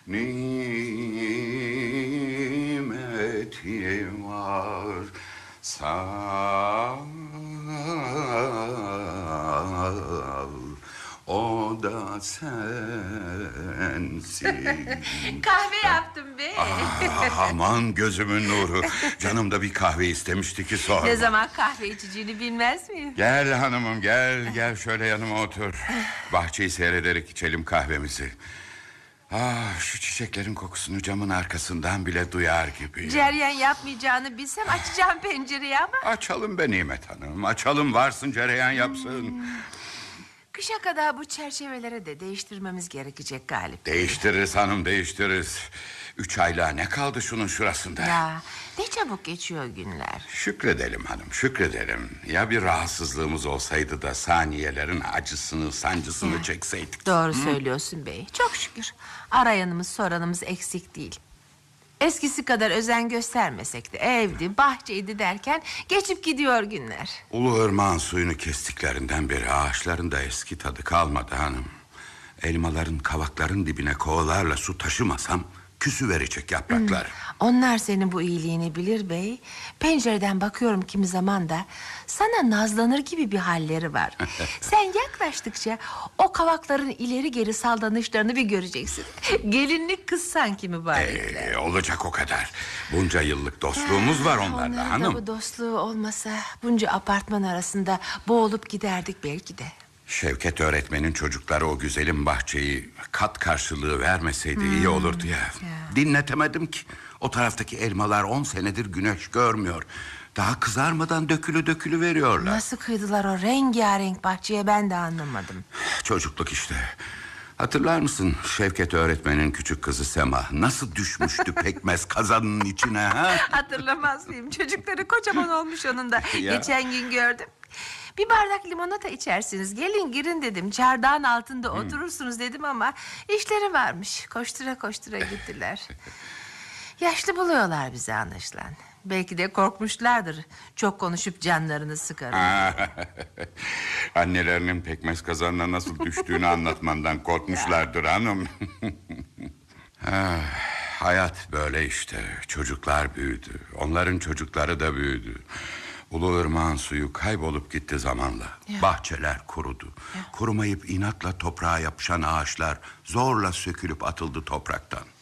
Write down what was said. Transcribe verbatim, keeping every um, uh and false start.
nimeti var sağ, o da sensin. Kahve yaptım be. Aa, aman gözümün nuru. Canım da bir kahve istemişti ki sorma. Ne zaman kahve içeceğini bilmez miyim? Gel hanımım, gel gel şöyle yanıma otur. Bahçeyi seyrederek içelim kahvemizi. Ah, şu çiçeklerin kokusunu camın arkasından bile duyar gibi. Ceryan yapmayacağını bilsem açacağım pencereyi ama. Açalım be Nimet Hanım, açalım, varsın cereyan yapsın. Hmm. Kışa kadar bu çerçeveleri de değiştirmemiz gerekecek Galip. Değiştiririz hanım, değiştiririz. Üç aylığa ne kaldı şunun şurasında? Ya ne çabuk geçiyor günler. Şükredelim hanım, şükredelim. Ya bir rahatsızlığımız olsaydı da saniyelerin acısını, sancısını ya çekseydik. Doğru Hı? söylüyorsun bey. Çok şükür arayanımız soranımız eksik değil. Eskisi kadar özen göstermesek de evdi, bahçeydi derken geçip gidiyor günler. Ulu ırmağın suyunu kestiklerinden beri ağaçların da eski tadı kalmadı hanım. Elmaların, kavakların dibine kovalarla su taşımasam küsüverecek yapraklar. Hmm. Onlar senin bu iyiliğini bilir bey. Pencereden bakıyorum kimi zaman da sana nazlanır gibi bir halleri var. Sen yaklaştıkça o kavakların ileri geri saldanışlarını bir göreceksin. Gelinlik kız sanki mübarekler. Ee, olacak o kadar. Bunca yıllık dostluğumuz ha, var onlarla onların hanım. Da bu dostluğu olmasa bunca apartman arasında boğulup giderdik belki de. Şevket öğretmenin çocukları o güzelim bahçeyi kat karşılığı vermeseydi hmm. iyi olurdu ya. ya. Dinletemedim ki. O taraftaki elmalar on senedir güneş görmüyor. Daha kızarmadan dökülü dökülü veriyorlar. Nasıl kıydılar o rengarenk bahçeye ben de anlamadım. Çocukluk işte. Hatırlar mısın Şevket öğretmenin küçük kızı Sema nasıl düşmüştü pekmez kazanının içine ha? Hatırlamaz mıyım? Çocukları kocaman olmuş onun da. Geçen gün gördüm. Bir bardak limonata içersiniz, gelin girin dedim. Çardağın altında hmm. oturursunuz dedim ama işleri varmış. Koştura koştura gittiler. Yaşlı buluyorlar bizi anlaşılan. Belki de korkmuşlardır. Çok konuşup canlarını sıkarım. Annelerinin pekmez kazanına nasıl düştüğünü anlatmandan korkmuşlardır hanım. ah, hayat böyle işte. Çocuklar büyüdü. Onların çocukları da büyüdü. Ulu ırmağın suyu kaybolup gitti zamanla. Ya. Bahçeler kurudu. Ya. Kurumayıp inatla toprağa yapışan ağaçlar zorla sökülüp atıldı topraktan.